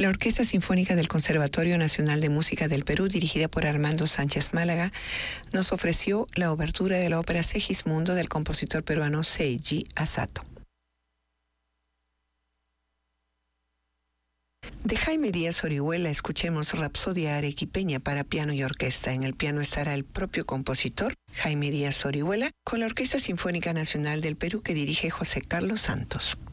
La Orquesta Sinfónica del Conservatorio Nacional de Música del Perú, dirigida por Armando Sánchez Málaga, nos ofreció la obertura de la ópera Segismundo del compositor peruano Seiji Asato. De Jaime Díaz Orihuela escuchemos Rapsodia Arequipeña para piano y orquesta. En el piano estará el propio compositor, Jaime Díaz Orihuela, con la Orquesta Sinfónica Nacional del Perú que dirige José Carlos Santos.